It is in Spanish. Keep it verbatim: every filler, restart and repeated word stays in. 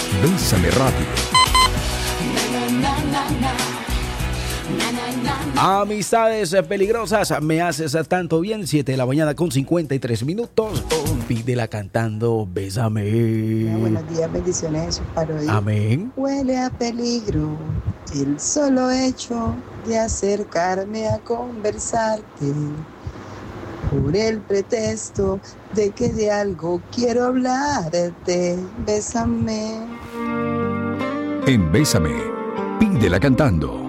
Bésame Radio. Amistades peligrosas, me haces tanto bien. Siete de la mañana con cincuenta y tres minutos. Pídela cantando Bésame. Buenos días, bendiciones en sus parodias. Amén. Huele a peligro el solo hecho de acercarme a conversarte, por el pretexto de que de algo quiero hablarte. Bésame. En Bésame, pídela cantando.